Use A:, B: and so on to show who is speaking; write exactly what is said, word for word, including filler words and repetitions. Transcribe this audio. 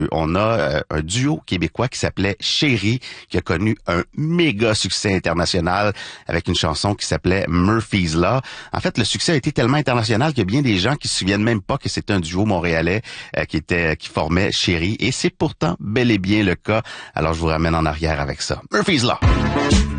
A: On a euh, un duo québécois qui s'appelait Chérie, qui a connu un méga succès international avec une chanson qui s'appelait Murphy's Law. En fait, le succès a été tellement international qu'il y a bien des gens qui se souviennent même pas que c'était un duo montréalais euh, qui était qui formait Chérie, et c'est pourtant bel et bien le cas. Alors je vous ramène en arrière avec ça. Murphy's Law.